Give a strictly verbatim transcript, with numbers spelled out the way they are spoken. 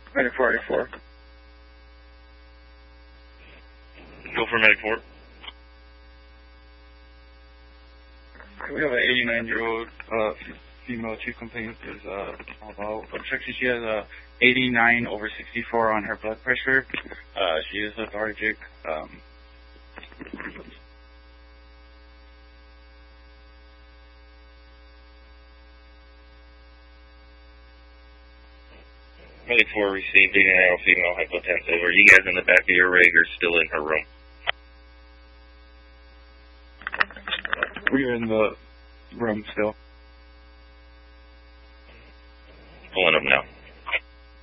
Medic four eighty-four. Go for Medic four. We have an eighty-nine-year-old uh, female chief complaint is uh, about obstruction. She has a eighty-nine over sixty-four on her blood pressure. Uh, she is lethargic. Um, Medic four received eighty-nine female hypotensive. Are you guys in the back of your rig or still in her room? We're in the room still. Pulling up now.